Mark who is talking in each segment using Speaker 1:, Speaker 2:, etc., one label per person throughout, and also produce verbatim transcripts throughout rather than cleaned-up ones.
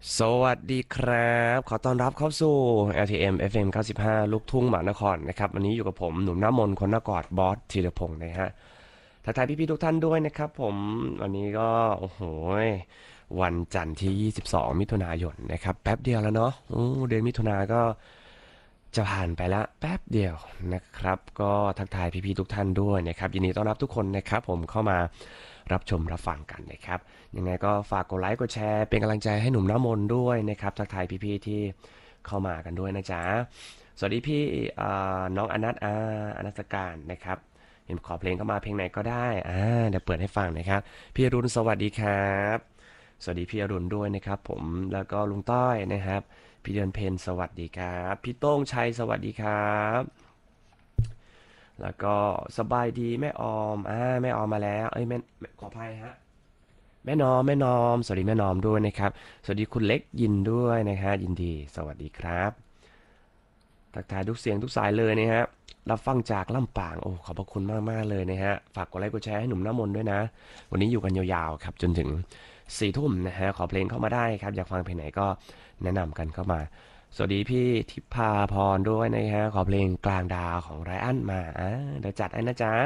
Speaker 1: สวัสดีครับขอต้อนรับเข้าสู่ แอล ที เอ็ม เอฟ เอ็ม เก้าสิบห้าลูกทุ่งหมหานครนะครับวันนี้อยู่กับผมหนุ่มหน้ามนต์คนหน้ากอดบอสธีรพงศ์นะฮะทักทายพี่ๆทุกท่านด้วยนะครับผมวันนี้ก็โอ้โหวันจันทร์ที่ยี่สิบสองมิถุนายนนะครับแป๊บเดียวแล้วเนาะโอ้เดือนมิถุนาก็จะผ่านไปละแป๊บเดียวนะครับก็ทักทายพี่ๆทุกท่านด้วยนะครับยินดีต้อนรับทุกคนนะครับผมเข้ามารับชมรับฟังกันนะครับ ยังไงก็ฝากกดไลค์กดแชร์เป็นกำลังใจให้หนุ่มน้ำมนต์ด้วยนะครับทักทายพี่ๆที่เข้ามากันด้วยนะจ๊ะสวัสดีพี่อ่าน้องอนัทอาอนัสการนะครับเห็นขอเพลงเข้ามาเพลงไหนก็ได้อ่าเดี๋ยวเปิดให้ฟังนะครับพี่อรุณสวัสดีครับสวัสดีพี่อรุณด้วยนะครับผมแล้วก็ลุงต้อยนะครับพี่เดือนเพนสวัสดีครับพี่โต้งชัยสวัสดีครับแล้วก็สบายดีแม่ออมอ่าแม่ออมมาแล้วเอ้ยแม่ขออภัยฮะ แม่นอมแม่นอมสวัสดีแม่นอมด้วยนะครับสวัสดีคุณเล็กยินด้วยนะฮะยินดีสวัสดีครับทักทายทุกเสียงทุกสายเลยนะฮะรับฟังจากลำปางโอ้ขอบพระคุณมากมากเลยนะฮะฝากกดไลค์กดแชร์ให้หนุ่มน้ำมนต์ด้วยนะวันนี้อยู่กันยาวๆครับจนถึงสี่ทุ่มนะฮะขอเพลงเข้ามาได้ครับอยากฟังเพลงไหนก็แนะนำกันเข้ามาสวัสดีพี่ทิพาพรด้วยนะฮะขอเพลงกลางดาวของไรอันมาอ่าเดี๋ยวจัดให้นะจ๊ะ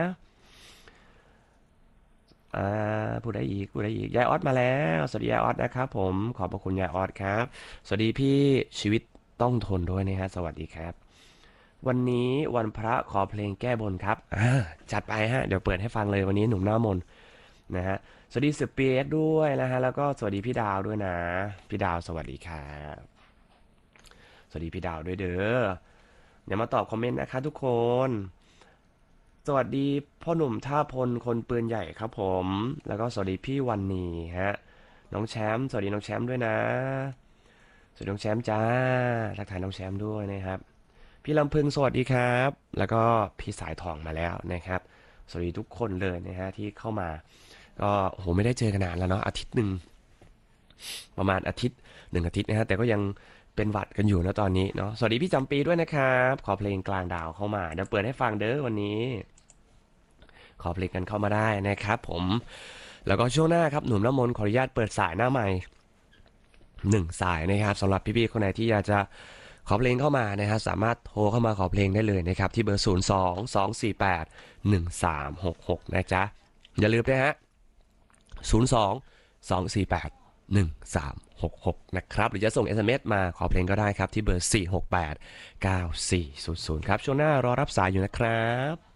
Speaker 1: อ่าผู้ใดอีกผู้ใดอีกยายออสมาแล้วสวัสดียายออสนะครับผมขอบพระคุณยายออสครับสวัสดีพี่ชีวิตต้องทนด้วยนะฮะสวัสดีครับวันนี้วันพระขอเพลงแก้บนครับอ่าจัดไปฮะเดี๋ยวเปิดให้ฟังเลยวันนี้หนุ่มหน้ามนต์นะฮะสวัสดีเสือเปียกด้วยนะฮะแล้วก็สวัสดีพี่ดาวด้วยนะพี่ดาวสวัสดีครับสวัสดีพี่ดาวด้วยเด้อเดี๋ยวมาตอบคอมเมนต์นะคะทุกคน สวัสดีพ่อหนุ่มท่าพลคนปืนใหญ่ครับผมแล้วก็สวัสดีพี่วันนีฮะน้องแชมป์สวัสดีน้องแชมป์ด้วยนะสวัสดีน้องแชมป์จ้าทักทายน้องแชมป์ด้วยนะครับพี่ลำพึงสวัสดีครับแล้วก็พี่สายทองมาแล้วนะครับสวัสดีทุกคนเลยนะฮะที่เข้ามาก็โอ้โหไม่ได้เจอกันนานแล้วเนาะอาทิตย์หนึ่งประมาณอาทิตย์หนึ่งอาทิตย์นะฮะแต่ก็ยังเป็นหวัดกันอยู่นะตอนนี้เนาะสวัสดีพี่จำปีด้วยนะครับขอเพลงกลางดาวเข้ามาเดี๋ยวเปิดให้ฟังเด้อวันนี้ ขอเพลงกันเข้ามาได้นะครับผมแล้วก็ช่วงหน้าครับหนุ่มน้ำมนต์ขออนุญาตเปิดสายหน้าใหม่หนึ่งสายนะครับสำหรับพี่ๆคนไหนที่อยากจะขอเพลงเข้ามานะครับสามารถโทรเข้ามาขอเพลงได้เลยนะครับที่เบอร์ศูนย์ สอง สอง สี่ แปด หนึ่ง สาม หก หกนะจ๊ะอย่าลืมนะฮะศูนย์ สอง สอง สี่ แปด หนึ่ง สาม หก หกนะครับหรือจะส่ง เอส เอ็ม เอส มาขอเพลงก็ได้ครับที่เบอร์ สี่ หก แปด เก้า สี่ ศูนย์ ศูนย์ครับช่วงหน้ารอรับสายอยู่นะครับ